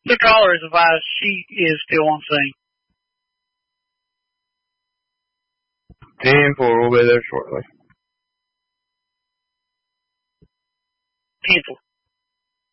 The caller is advised she is still on scene. 10-4, we'll be there shortly. 10-4.